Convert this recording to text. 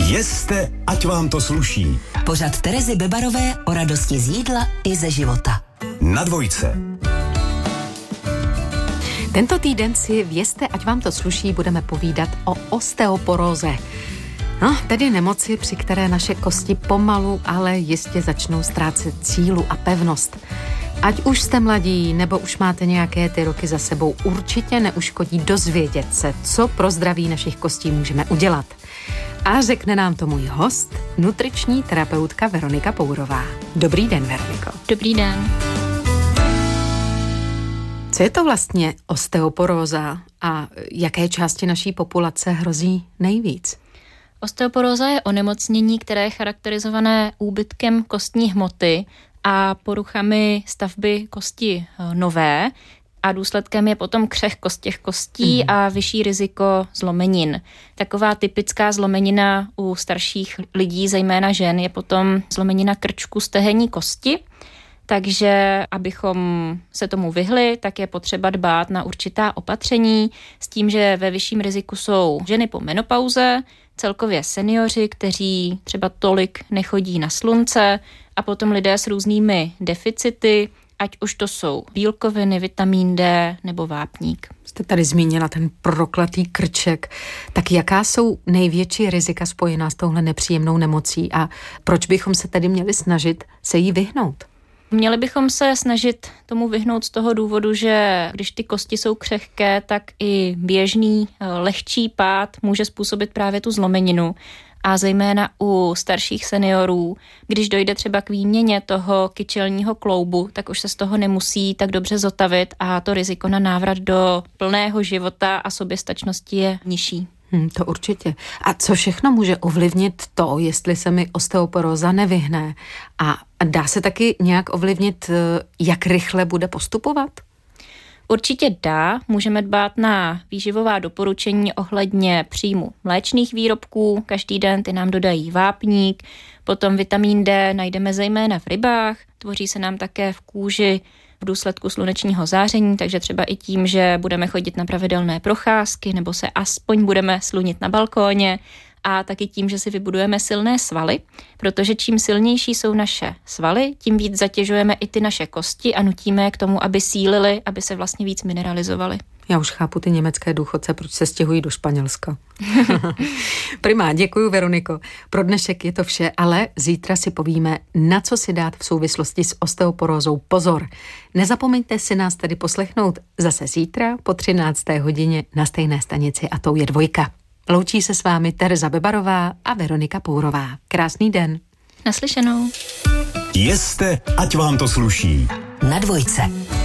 Jeste, ať vám to sluší. Pořad Terezy Bebarové o radosti z jídla i ze života. Na Dvojce. Tento týden si v Jeste, ať vám to sluší, budeme povídat o osteoporóze. No, tedy nemoci, při které naše kosti pomalu, ale jistě začnou ztrácet sílu a pevnost. Ať už jste mladí, nebo už máte nějaké ty roky za sebou, určitě neuškodí dozvědět se, co pro zdraví našich kostí můžeme udělat. A řekne nám to můj host, nutriční terapeutka Veronika Pourová. Dobrý den, Veroniko. Dobrý den. Co je to vlastně osteoporóza a jaké části naší populace hrozí nejvíc? Osteoporóza je onemocnění, které je charakterizované úbytkem kostní hmoty a poruchami stavby kosti nové a důsledkem je potom křehkost těch kostí a vyšší riziko zlomenin. Taková typická zlomenina u starších lidí, zejména žen, je potom zlomenina krčku stehenní kosti. Takže abychom se tomu vyhli, tak je potřeba dbát na určitá opatření s tím, že ve vyšším riziku jsou ženy po menopauze, celkově seniori, kteří třeba tolik nechodí na slunce a potom lidé s různými deficity, ať už to jsou bílkoviny, vitamin D nebo vápník. Jste tady zmínila ten prokletý krček. Tak jaká jsou největší rizika spojená s touhle nepříjemnou nemocí a proč bychom se tedy měli snažit se jí vyhnout? Měli bychom se snažit tomu vyhnout z toho důvodu, že když ty kosti jsou křehké, tak i běžný lehčí pád může způsobit právě tu zlomeninu. A zejména u starších seniorů, když dojde třeba k výměně toho kyčelního kloubu, tak už se z toho nemusí tak dobře zotavit a to riziko na návrat do plného života a soběstačnosti je nižší. To určitě. A co všechno může ovlivnit to, jestli se mi osteoporóza nevyhne? A dá se taky nějak ovlivnit, jak rychle bude postupovat? Určitě dá. Můžeme dbát na výživová doporučení ohledně příjmu mléčných výrobků. Každý den ty nám dodají vápník, potom vitamin D najdeme zejména v rybách, tvoří se nám také v kůži v důsledku slunečního záření, takže třeba i tím, že budeme chodit na pravidelné procházky nebo se aspoň budeme slunit na balkóně a taky tím, že si vybudujeme silné svaly, protože čím silnější jsou naše svaly, tím víc zatěžujeme i ty naše kosti a nutíme je k tomu, aby sílily, aby se vlastně víc mineralizovaly. Já už chápu ty německé důchodce, proč se stěhují do Španělska. Prima, děkuji, Veroniko. Pro dnešek je to vše, ale zítra si povíme, na co si dát v souvislosti s osteoporózou pozor. Nezapomeňte si nás tedy poslechnout zase zítra po 13. hodině na stejné stanici a tou je Dvojka. Loučí se s vámi Tereza Bebarová a Veronika Pourová. Krásný den. Naslyšenou. Jeste, ať vám to sluší. Na Dvojce.